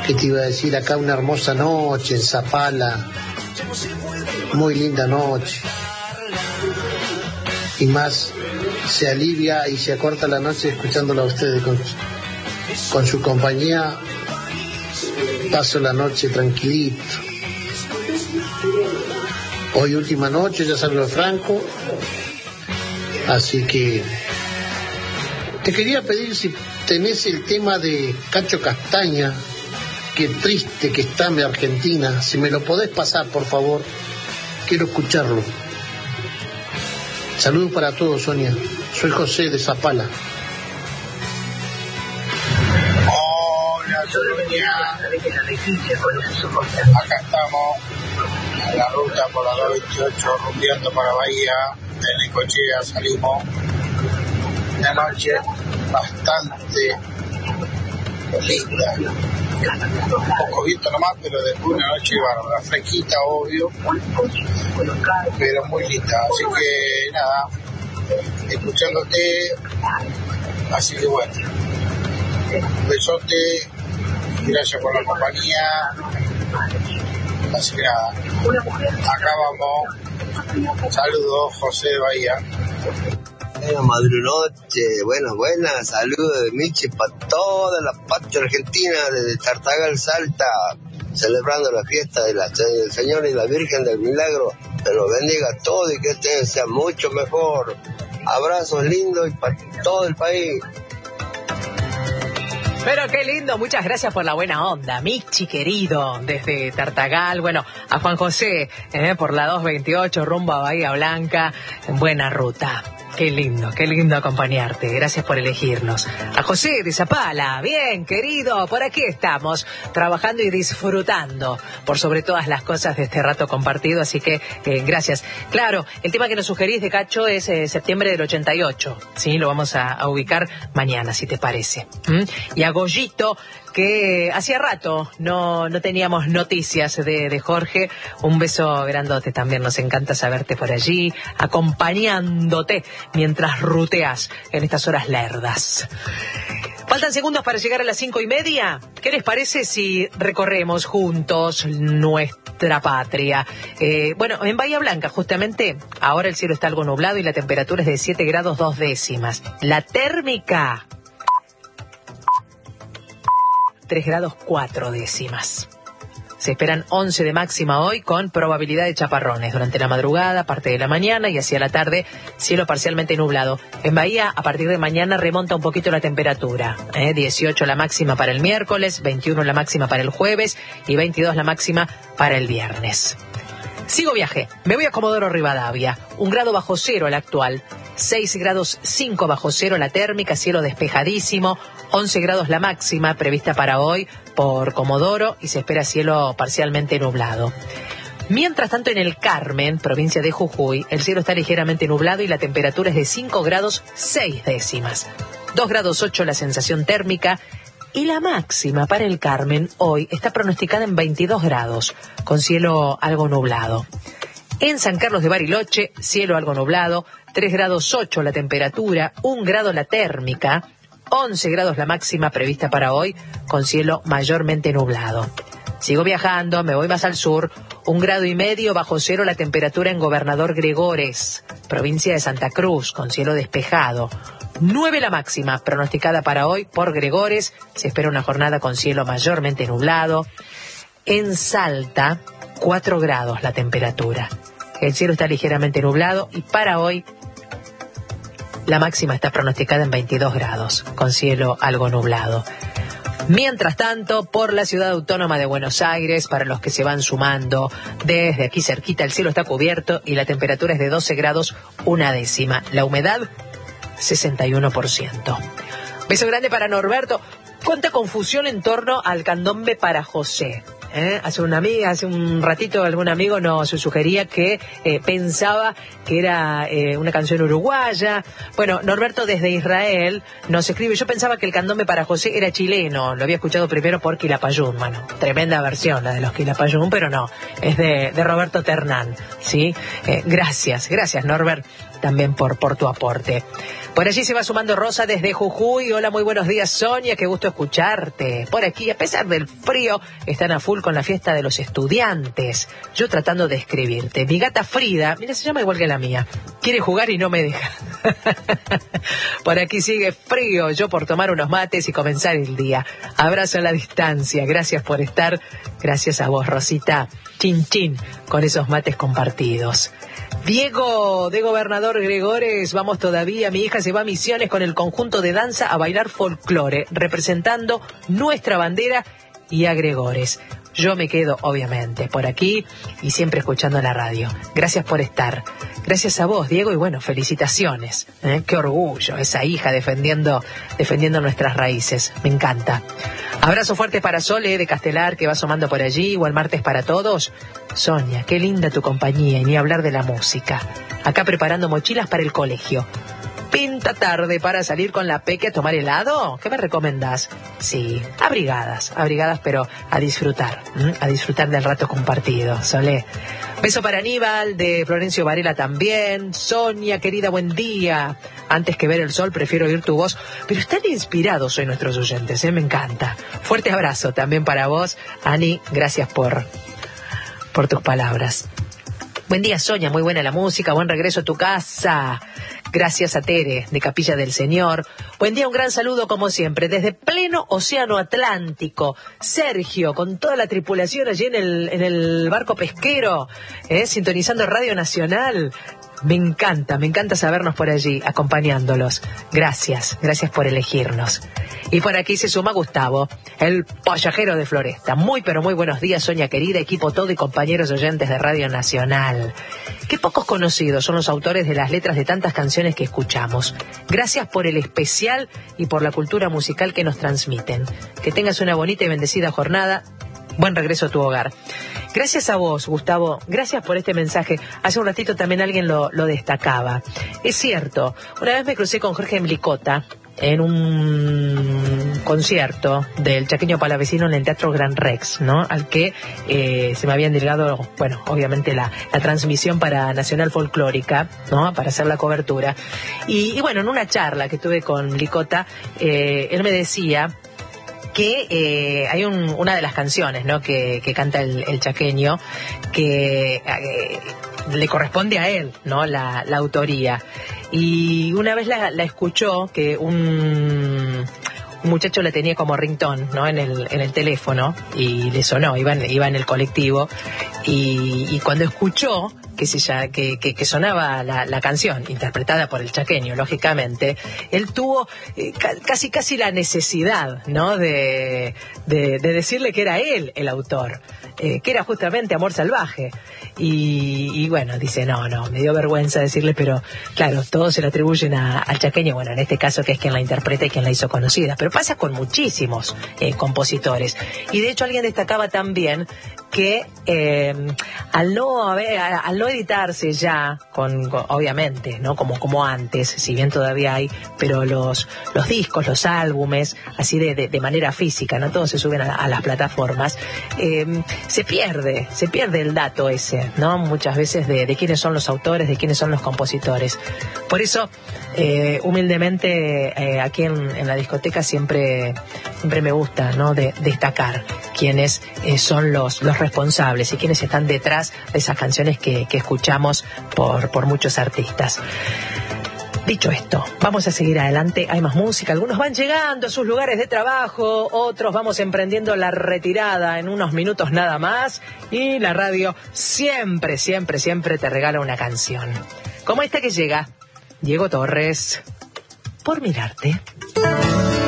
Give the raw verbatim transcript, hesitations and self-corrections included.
¿Qué te iba a decir? Acá una hermosa noche en Zapala, muy linda noche, y más se alivia y se acorta la noche escuchándola a ustedes con, con su compañía. Paso la noche tranquilito. Hoy última noche, ya salgo de Franco, así que te quería pedir si tenés el tema de Cacho Castaña. Qué triste que está mi Argentina. Si me lo podés pasar, por favor. Quiero escucharlo. Saludos para todos, Sonia. Soy José de Zapala. Hola, Sonia. Acá estamos en la ruta por la dos veintiocho, rumbeando para Bahía. De Necochea salimos. Una noche bastante linda. Un poco viento nomás, pero después una noche bárbara, fresquita, obvio, pero muy linda. Así que nada, escuchándote, así que bueno, un besote, gracias por la compañía. Así que nada, acá vamos. Saludos, José de Bahía. Buenas madrunoche, buenas, buenas, saludos de Michi para toda la patria argentina, desde Tartagal, Salta, celebrando la fiesta de la, del Señor y la Virgen del Milagro. Que los bendiga a todos y que este sea mucho mejor. Abrazos lindos y para todo el país. Pero qué lindo, muchas gracias por la buena onda, Michi querido, desde Tartagal. Bueno, a Juan José, eh, por la dos veintiocho, rumbo a Bahía Blanca, en buena ruta. Qué lindo, qué lindo acompañarte. Gracias por elegirnos. A José de Zapala, bien, querido, por aquí estamos, trabajando y disfrutando por sobre todas las cosas de este rato compartido, así que eh, gracias. Claro, el tema que nos sugerís de Cacho es eh, septiembre del ochenta y ocho, ¿sí? Lo vamos a, a ubicar mañana, si te parece. ¿Mm? Y a Goyito, que hacía rato no, no teníamos noticias de, de Jorge. Un beso grandote también, nos encanta saberte por allí, acompañándote mientras ruteas en estas horas lerdas. Faltan segundos para llegar a las cinco y media. ¿Qué les parece si recorremos juntos nuestra patria? Eh, bueno, en Bahía Blanca, justamente, ahora el cielo está algo nublado y la temperatura es de siete grados dos décimas. La térmica, tres grados cuatro décimas. Se esperan once de máxima hoy, con probabilidad de chaparrones durante la madrugada, parte de la mañana y hacia la tarde, cielo parcialmente nublado. En Bahía, a partir de mañana remonta un poquito la temperatura. ¿eh? dieciocho la máxima para el miércoles, veintiuno la máxima para el jueves y veintidós la máxima para el viernes. Sigo viaje, me voy a Comodoro Rivadavia, un grado bajo cero el actual, seis grados cinco bajo cero la térmica, cielo despejadísimo, once grados la máxima prevista para hoy por Comodoro y se espera cielo parcialmente nublado. Mientras tanto, en el Carmen, provincia de Jujuy, el cielo está ligeramente nublado y la temperatura es de cinco grados seis décimas, dos grados ocho la sensación térmica. Y la máxima para el Carmen hoy está pronosticada en veintidós grados, con cielo algo nublado. En San Carlos de Bariloche, cielo algo nublado, tres grados ocho la temperatura, un grado la térmica, once grados la máxima prevista para hoy, con cielo mayormente nublado. Sigo viajando, me voy más al sur, un grado y medio bajo cero la temperatura en Gobernador Gregores, provincia de Santa Cruz, con cielo despejado. nueve la máxima pronosticada para hoy por Gregores, se espera una jornada con cielo mayormente nublado. En Salta, cuatro grados la temperatura. El cielo está ligeramente nublado y para hoy la máxima está pronosticada en veintidós grados, con cielo algo nublado. Mientras tanto, por la ciudad autónoma de Buenos Aires, para los que se van sumando desde aquí cerquita, el cielo está cubierto y la temperatura es de doce grados una décima. La humedad, sesenta y uno por ciento. Beso grande para Norberto. Cuánta confusión en torno al candombe para José. ¿Eh? Hace una amiga, hace un ratito algún amigo nos sugería que eh, pensaba que era eh, una canción uruguaya. Bueno, Norberto desde Israel nos escribe, yo pensaba que el candombe para José era chileno, lo había escuchado primero por Quilapayún. Bueno, tremenda versión la de los Quilapayún, pero no, es de, de Roberto Ternán, ¿sí? Eh, gracias, gracias Norbert también por, por tu aporte. Por allí se va sumando Rosa desde Jujuy. Hola, muy buenos días, Sonia, qué gusto escucharte. Por aquí, a pesar del frío, están a full con la fiesta de los estudiantes. Yo tratando de escribirte. Mi gata Frida, mira, se llama igual que la mía, quiere jugar y no me deja. Por aquí sigue frío, yo por tomar unos mates y comenzar el día. Abrazo a la distancia, gracias por estar. Gracias a vos, Rosita. Chin chin, con esos mates compartidos. Diego de Gobernador Gregores, vamos todavía, mi hija se va a Misiones con el conjunto de danza a bailar folclore, representando nuestra bandera y a Gregores. Yo me quedo, obviamente, por aquí y siempre escuchando la radio. Gracias por estar. Gracias a vos, Diego, y bueno, felicitaciones. ¿eh? Qué orgullo, esa hija defendiendo, defendiendo nuestras raíces. Me encanta. Abrazo fuerte para Sole de Castelar, que va asomando por allí. Igual martes para todos. Sonia, qué linda tu compañía, y ni hablar de la música. Acá preparando mochilas para el colegio. Pinta tarde para salir con la Peque a tomar helado. ¿Qué me recomendás? Sí, abrigadas, abrigadas, pero a disfrutar, ¿m? a disfrutar del rato compartido. Solé. Beso para Aníbal, de Florencio Varela también. Sonia, querida, buen día. Antes que ver el sol, prefiero oír tu voz. Pero están inspirados hoy nuestros oyentes, ¿eh? Me encanta. Fuerte abrazo también para vos, Ani. Gracias por, por tus palabras. Buen día, Sonia, muy buena la música. Buen regreso a tu casa. Gracias a Tere, de Capilla del Señor. Buen día, un gran saludo como siempre, desde pleno Océano Atlántico. Sergio, con toda la tripulación allí en el, en el barco pesquero, ¿eh? sintonizando Radio Nacional. Me encanta, me encanta sabernos por allí, acompañándolos. Gracias, gracias por elegirnos. Y por aquí se suma Gustavo, el pollajero de Floresta. Muy, pero muy buenos días, Sonia querida, equipo todo y compañeros oyentes de Radio Nacional. Qué pocos conocidos son los autores de las letras de tantas canciones que escuchamos. Gracias por el especial y por la cultura musical que nos transmiten. Que tengas una bonita y bendecida jornada. Buen regreso a tu hogar. Gracias a vos, Gustavo. Gracias por este mensaje. Hace un ratito también alguien lo, lo destacaba. Es cierto, una vez me crucé con Jorge Mlicota en un concierto del Chaqueño Palavecino en el Teatro Gran Rex, ¿no? Al que eh, se me habían delegado, bueno, obviamente la, la transmisión para Nacional Folclórica, ¿no? Para hacer la cobertura. Y, y bueno, en una charla que tuve con Mlicota, eh, él me decía que eh, hay un, una de las canciones, ¿no? que, que canta el, el chaqueño, que eh, le corresponde a él, ¿no? La, la autoría. Y una vez la, la escuchó, que un, un muchacho la tenía como ringtone, ¿no? En el, en el teléfono, y le sonó, iba en, iba en el colectivo, y, y cuando escuchó que, se ya, que, que, que sonaba la, la canción, interpretada por el chaqueño, lógicamente, él tuvo eh, ca, casi casi la necesidad, ¿no? De, de, de decirle que era él el autor, eh, que era justamente Amor Salvaje. Y, y bueno, dice, no, no, me dio vergüenza decirle, pero claro, todos se lo atribuyen a, al chaqueño, bueno, en este caso que es quien la interpreta y quien la hizo conocida, pero pasa con muchísimos eh, compositores. Y de hecho alguien destacaba también que eh, al no haber, al no editarse ya, con, con obviamente, ¿no? Como, como antes, si bien todavía hay, pero los, los discos, los álbumes, así de, de, de manera física, ¿no? Todos se suben a, a las plataformas, eh, se pierde, se pierde el dato ese, ¿no? Muchas veces de, de quiénes son los autores, de quiénes son los compositores. Por eso, eh, humildemente, eh, aquí en, en la discoteca siempre, siempre me gusta, ¿no? De, destacar quiénes eh, son los, los responsables y quiénes están detrás de esas canciones que, que escuchamos por, por muchos artistas. Dicho esto, vamos a seguir adelante, hay más música, algunos van llegando a sus lugares de trabajo, otros vamos emprendiendo la retirada en unos minutos nada más, y la radio siempre, siempre, siempre te regala una canción. Como esta que llega, Diego Torres, Por Mirarte.